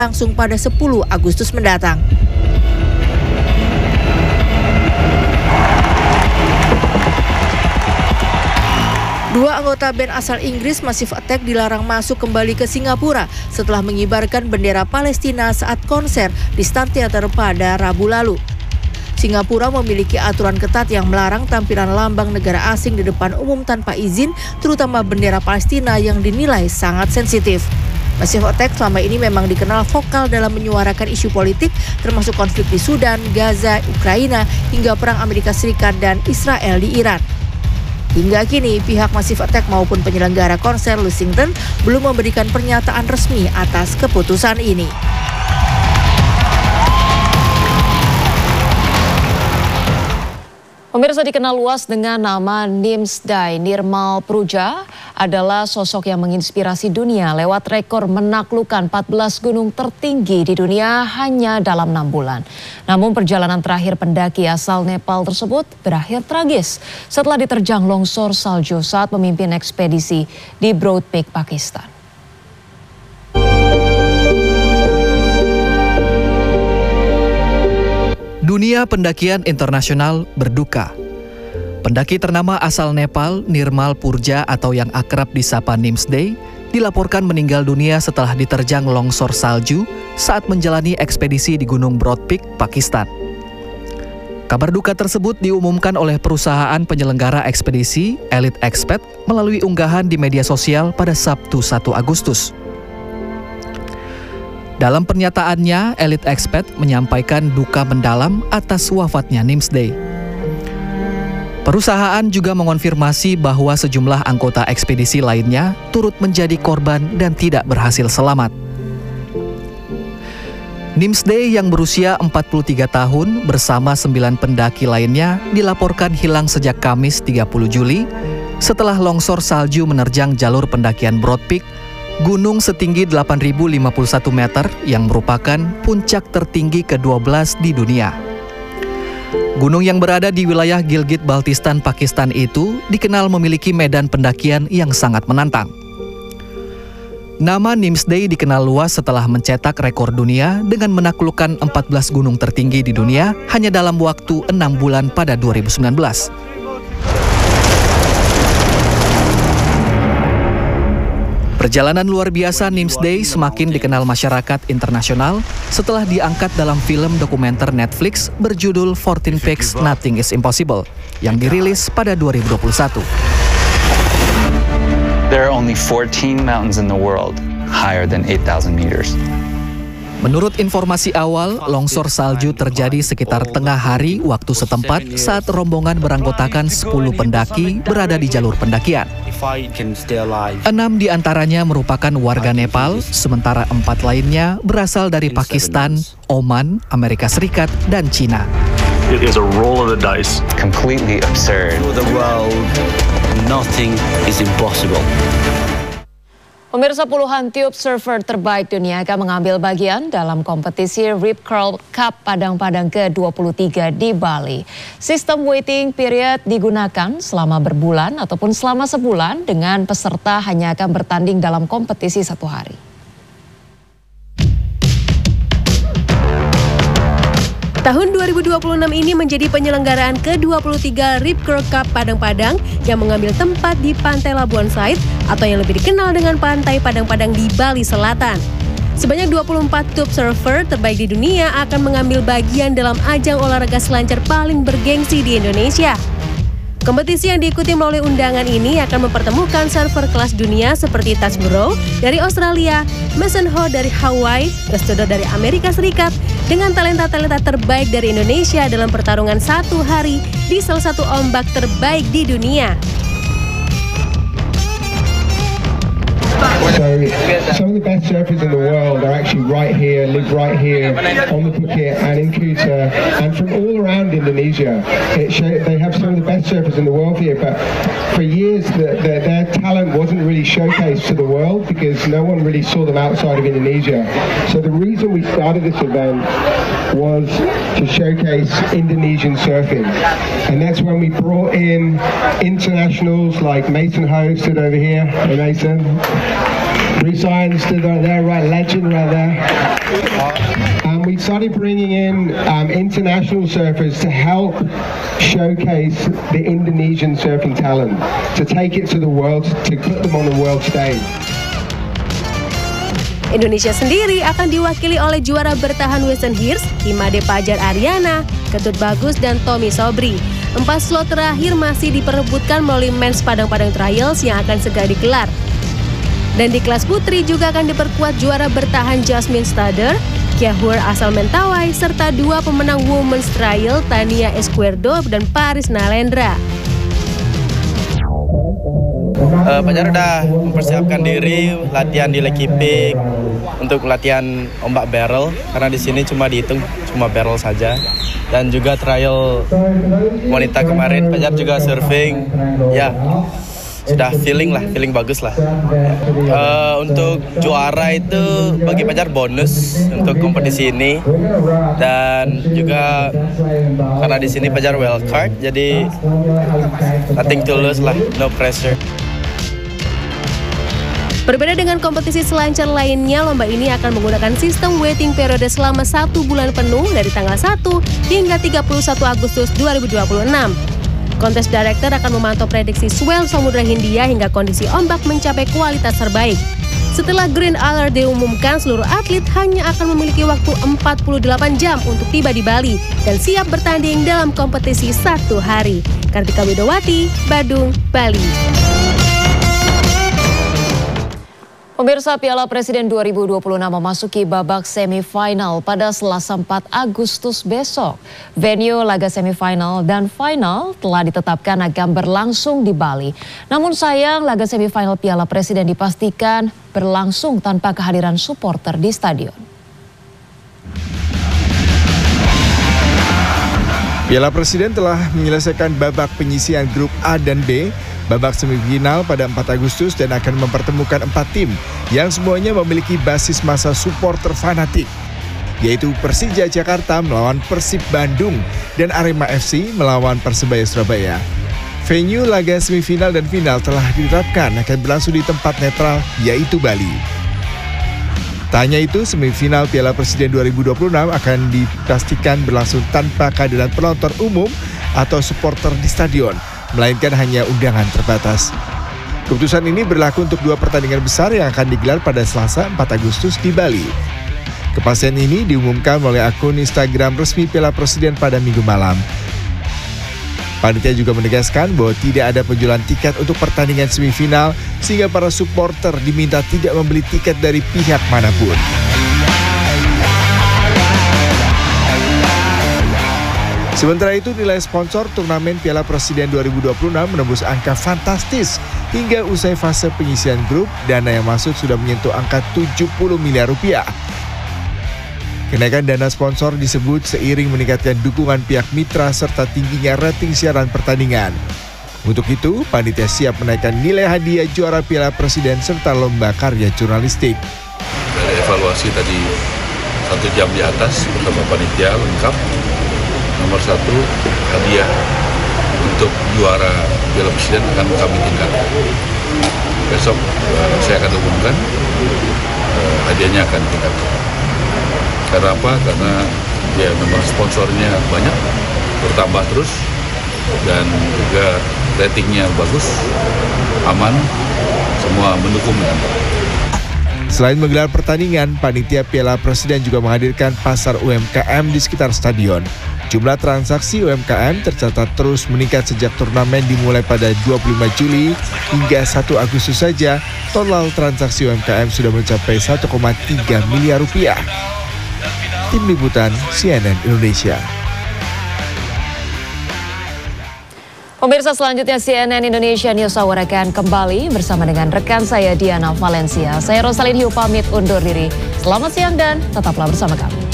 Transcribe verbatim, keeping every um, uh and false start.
langsung pada sepuluh Agustus mendatang. Dua anggota band asal Inggris Massive Attack dilarang masuk kembali ke Singapura setelah mengibarkan bendera Palestina saat konser di Star Theatre pada Rabu lalu. Singapura memiliki aturan ketat yang melarang tampilan lambang negara asing di depan umum tanpa izin, terutama bendera Palestina yang dinilai sangat sensitif. Massive Attack selama ini memang dikenal vokal dalam menyuarakan isu politik, termasuk konflik di Sudan, Gaza, Ukraina, hingga perang Amerika Serikat dan Israel di Iran. Hingga kini, pihak Massive Attack maupun penyelenggara konser Lussington belum memberikan pernyataan resmi atas keputusan ini. Pemirsa, dikenal luas dengan nama Nimsdai, Nirmal Purja adalah sosok yang menginspirasi dunia lewat rekor menaklukkan empat belas gunung tertinggi di dunia hanya dalam enam bulan. Namun perjalanan terakhir pendaki asal Nepal tersebut berakhir tragis setelah diterjang longsor salju saat memimpin ekspedisi di Broad Peak, Pakistan. Dunia pendakian internasional berduka. Pendaki ternama asal Nepal, Nirmal Purja atau yang akrab disapa Nimsdai, dilaporkan meninggal dunia setelah diterjang longsor salju saat menjalani ekspedisi di Gunung Broad Peak, Pakistan. Kabar duka tersebut diumumkan oleh perusahaan penyelenggara ekspedisi Elite Expat melalui unggahan di media sosial pada Sabtu satu Agustus. Dalam pernyataannya, Elite Expat menyampaikan duka mendalam atas wafatnya Nimsdai. Perusahaan juga mengonfirmasi bahwa sejumlah anggota ekspedisi lainnya turut menjadi korban dan tidak berhasil selamat. Nimsdai yang berusia empat puluh tiga tahun bersama sembilan pendaki lainnya dilaporkan hilang sejak Kamis tiga puluh Juli setelah longsor salju menerjang jalur pendakian Broad Peak, gunung setinggi delapan ribu lima puluh satu meter yang merupakan puncak tertinggi ke dua belas di dunia. Gunung yang berada di wilayah Gilgit-Baltistan, Pakistan itu dikenal memiliki medan pendakian yang sangat menantang. Nama Nimsdai dikenal luas setelah mencetak rekor dunia dengan menaklukkan empat belas gunung tertinggi di dunia hanya dalam waktu enam bulan pada dua ribu sembilan belas. Perjalanan luar biasa Nimsdai semakin dikenal masyarakat internasional setelah diangkat dalam film dokumenter Netflix berjudul fourteen Peaks Nothing is Impossible yang dirilis pada dua ribu dua puluh satu. There are only fourteen mountains in the world higher than eight thousand meters. Menurut informasi awal, longsor salju terjadi sekitar tengah hari waktu setempat saat rombongan beranggotakan sepuluh pendaki berada di jalur pendakian. Enam di antaranya merupakan warga Nepal, sementara empat lainnya berasal dari Pakistan, Oman, Amerika Serikat, dan Cina. It is a roll of the dice. Completely absurd. For the world, nothing is impossible. Pemirsa, puluhan tube surfer terbaik dunia akan mengambil bagian dalam kompetisi Rip Curl Cup Padang-Padang ke dua puluh tiga di Bali. Sistem waiting period digunakan selama berbulan ataupun selama sebulan dengan peserta hanya akan bertanding dalam kompetisi satu hari. Tahun dua ribu dua puluh enam ini menjadi penyelenggaraan ke dua puluh tiga Rip Curl Cup Padang-Padang yang mengambil tempat di Pantai Labuan Said atau yang lebih dikenal dengan Pantai Padang-Padang di Bali Selatan. Sebanyak dua puluh empat tube surfer terbaik di dunia akan mengambil bagian dalam ajang olahraga selancar paling bergengsi di Indonesia. Kompetisi yang diikuti melalui undangan ini akan mempertemukan surfer kelas dunia seperti Taj Burrow dari Australia, Mason Ho dari Hawaii, Restodo dari Amerika Serikat, dengan talenta-talenta terbaik dari Indonesia dalam pertarungan satu hari di salah satu ombak terbaik di dunia. So, some of the best surfers in the world are actually right here, live right here on the Phuket and in Kuta and from all around Indonesia. It show, they have some of the best surfers in the world here, but for years the, the, their talent wasn't really showcased to the world because no one really saw them outside of Indonesia. So the reason we started this event was to showcase Indonesian surfing, and that's when we brought in internationals like Mason Ho, stood over here. Hey Mason. Three signs to the, there, right, legend right there. And we started bringing in um, international surfers to help showcase the Indonesian surfing talent, to take it to the world, to put them on the world stage. Indonesia sendiri akan diwakili oleh juara bertahan Weston Hirst, Imade Pajar Ariana, Ketut Bagus, dan Tommy Sobri. Empat slot terakhir masih diperebutkan melalui Men's Padang-Padang Trials yang akan segera digelar. Dan di kelas putri juga akan diperkuat juara bertahan Jasmine Stader, Kia Hur asal Mentawai, serta dua pemenang Women's Trial Tania Esquerdo dan Paris Nalendra. Uh, Pajar udah mempersiapkan diri latihan di Lake Ipik untuk latihan ombak barrel karena di sini cuma dihitung cuma barrel saja, dan juga trial wanita kemarin Pajar juga surfing, ya sudah feeling lah, feeling bagus lah. Uh, untuk juara itu bagi Pajar bonus untuk kompetisi ini, dan juga karena di sini Pajar wildcard, jadi nothing to lose lah, no pressure. Berbeda dengan kompetisi selancar lainnya, lomba ini akan menggunakan sistem waiting periode selama satu bulan penuh dari tanggal satu hingga tiga puluh satu Agustus dua ribu dua puluh enam. Kontes director akan memantau prediksi swell Samudra Hindia hingga kondisi ombak mencapai kualitas terbaik. Setelah green alert diumumkan, seluruh atlet hanya akan memiliki waktu empat puluh delapan jam untuk tiba di Bali dan siap bertanding dalam kompetisi satu hari. Kartika Widowati, Badung, Bali. Pemirsa, Piala Presiden dua ribu dua puluh enam memasuki babak semifinal pada Selasa empat Agustus besok. Venue laga semifinal dan final telah ditetapkan akan berlangsung di Bali. Namun sayang, laga semifinal Piala Presiden dipastikan berlangsung tanpa kehadiran supporter di stadion. Piala Presiden telah menyelesaikan babak penyisian grup A dan B, babak semifinal pada empat Agustus, dan akan mempertemukan empat tim yang semuanya memiliki basis massa supporter fanatik, yaitu Persija Jakarta melawan Persib Bandung dan Arema F C melawan Persebaya Surabaya. Venue laga semifinal dan final telah ditetapkan akan berlangsung di tempat netral, yaitu Bali. Tak hanya itu, semifinal Piala Presiden dua ribu dua puluh enam akan dipastikan berlangsung tanpa kehadiran penonton umum atau supporter di stadion, melainkan hanya undangan terbatas. Keputusan ini berlaku untuk dua pertandingan besar yang akan digelar pada Selasa empat Agustus di Bali. Kepastian ini diumumkan melalui akun Instagram resmi Piala Presiden pada Minggu malam. Panitia juga menegaskan bahwa tidak ada penjualan tiket untuk pertandingan semifinal, sehingga para supporter diminta tidak membeli tiket dari pihak manapun. Sementara itu, nilai sponsor turnamen Piala Presiden dua ribu dua puluh enam menembus angka fantastis. Hingga usai fase penyisian grup, dana yang masuk sudah menyentuh angka tujuh puluh miliar rupiah. Kenaikan dana sponsor disebut seiring meningkatkan dukungan pihak mitra serta tingginya rating siaran pertandingan. Untuk itu, panitia siap menaikkan nilai hadiah juara Piala Presiden serta lomba karya jurnalistik. Dari evaluasi tadi satu jam di atas bersama panitia lengkap. Nomor satu, hadiah untuk juara Piala Presiden akan kami tingkatkan. Besok uh, saya akan umumkan uh, hadiahnya akan tingkatkan. Karena apa? Karena ya memang sponsornya banyak, bertambah terus, dan juga ratingnya bagus, aman, semua mendukung dengan baik. Selain menggelar pertandingan, panitia Piala Presiden juga menghadirkan pasar U M K M di sekitar stadion. Jumlah transaksi U M K M tercatat terus meningkat sejak turnamen dimulai pada dua puluh lima Juli hingga satu Agustus saja. Total transaksi U M K M sudah mencapai satu koma tiga miliar rupiah. Tim Liputan C N N Indonesia. Pemirsa, selanjutnya C N N Indonesia News Hour akan kembali bersama dengan rekan saya Diana Valencia. Saya Rosalyn Hiu pamit undur diri. Selamat siang dan tetaplah bersama kami.